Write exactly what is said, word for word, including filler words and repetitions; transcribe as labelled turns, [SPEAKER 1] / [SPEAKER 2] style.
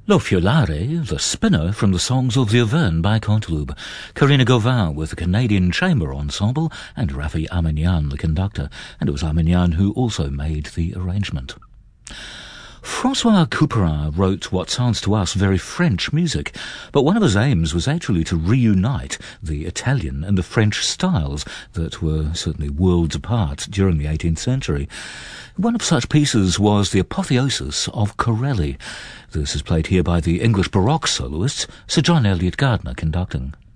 [SPEAKER 1] Lo Fiolare, the spinner from the songs of the Auvergne by Canteloube, Karina Gauvin with the Canadian Chamber Ensemble, and Rafi Armenian, the conductor, and it was Armenian who also made the arrangement. François Couperin wrote what sounds to us very French music, but one of his aims was actually to reunite the Italian and the French styles that were certainly worlds apart during the eighteenth century. One of such pieces was the Apotheosis of Corelli. This is played here by the English Baroque soloists, Sir John Eliot Gardiner conducting.